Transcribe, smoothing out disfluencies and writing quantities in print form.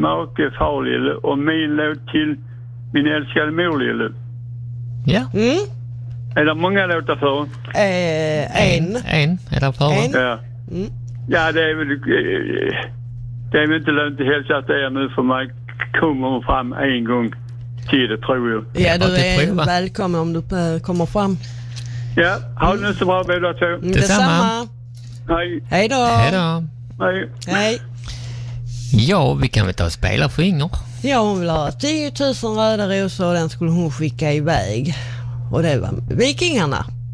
make farlille och min låt till min älskade morlille. Ja. Är det många låtar för? En är det för. Ja. Ja, det är väl inte lönt att hälsa att det är nu för mig kommer fram en gång till det, tror jag. Ja, du är välkommen om du kommer fram. Ja, ha det så bra båda två. Detsamma. Hej. Hej då. Hej då. Hej. Hej. Ja, vi kan väl ta och spela för Inger. Ja, hon vill ha 10 000 röda rosor och den skulle hon skicka iväg. Och det var Vikingarna.